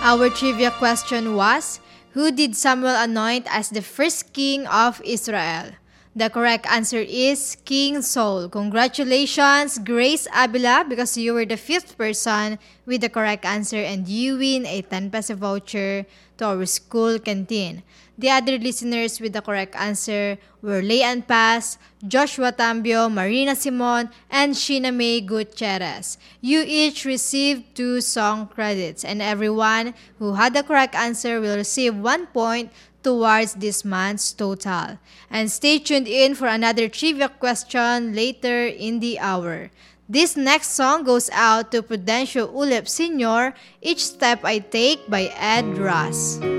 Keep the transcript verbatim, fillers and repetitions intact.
Our trivia question was, who did Samuel anoint as the first king of Israel? The correct answer is King Saul. Congratulations, Grace Abila, because you were the fifth person with the correct answer and you win a ten peso voucher to our school canteen. The other listeners with the correct answer were Leanne Paz, Joshua Tambio, Marina Simon, and Sheena May Gutierrez. You each received two song credits, and everyone who had the correct answer will receive one point towards this month's total. And stay tuned in for another trivia question later in the hour. This next song goes out to Prudencio Ulep Senior, Each Step I Take by Ed Ross.